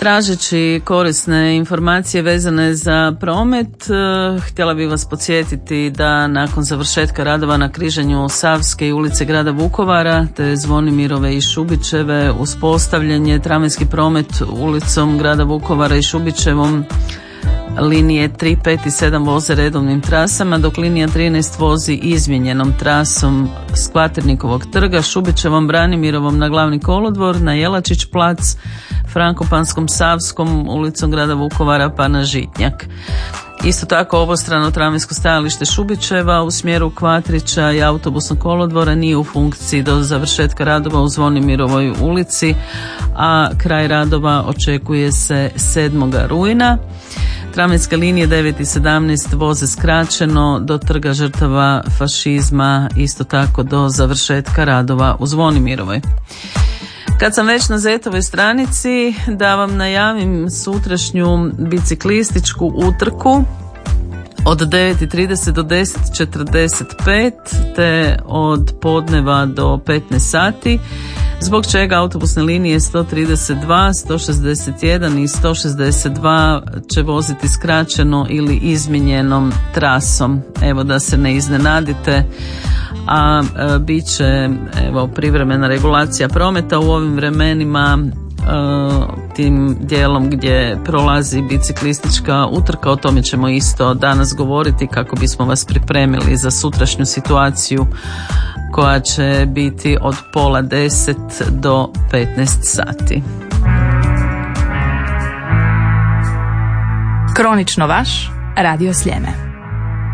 Tražeći korisne informacije vezane za promet, htjela bih vas podsjetiti da nakon završetka radova na križanju Savske i ulice grada Vukovara te Zvonimirove i Šubićeve uspostavljen je tramvajski promet ulicom grada Vukovara i Šubićevom. Linije 3, 5 i 7 voze redovnim trasama, dok linija 13 vozi izmijenjenom trasom s Kvaternikovog trga, Šubićevom, Branimirovom na Glavni kolodvor, na Jelačić plac, Frankopanskom, Savskom, ulicom grada Vukovara pa na Žitnjak. Isto tako obostrano tramvajsko stajalište Šubićeva u smjeru Kvatrića i autobusnog kolodvora nije u funkciji do završetka radova u Zvonimirovoj ulici, a kraj radova očekuje se 7. rujna. Tramvajske linije 9 i 17 voze skraćeno do Trga žrtava fašizma, isto tako do završetka radova u Zvonimirovoj. Kad sam već na Zetovoj stranici, da vam najavim sutrašnju biciklističku utrku od 9:30 do 10:45 te od podneva do 15 sati, zbog čega autobusne linije 132, 161 i 162 će voziti skraćeno ili izmijenjenom trasom. Evo, da se ne iznenadite, a bit će privremena regulacija prometa u ovim vremenima, tim dijelom gdje prolazi biciklistička utrka. O tome ćemo isto danas govoriti kako bismo vas pripremili za sutrašnju situaciju koja će biti od 9:30 do 15 sati. Kronično vaš, Radio Sljeme.